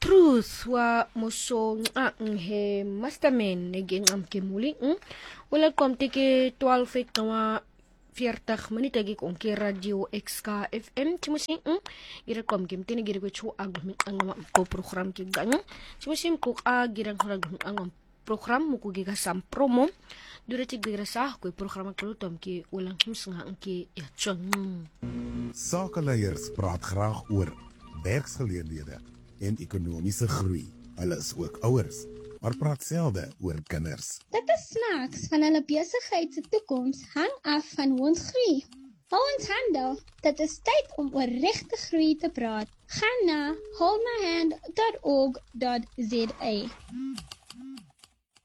truth wa moso he masterman ngencam ke muli wala komte ke 12 wa 40 minute ke konke radio XK FM timosi ira kom ke mtene gire ko chu agmi angama ko program ke gang timosi ko girang program angam program muku giga sam promo durati gira sa ko program klotom ke walang himsinga ke ya chon Sakeleiers praat graag oor werksgeleenthede en ekonomiese groei. Hulle is ook ouers, maar praat selde oor kinders. Dit is snaaks van hulle besigheid se toekoms hang af van ons groei. Hou ons hande, dit is tyd om oor regte groei te praat. Gaan na holdmyhand.org.za.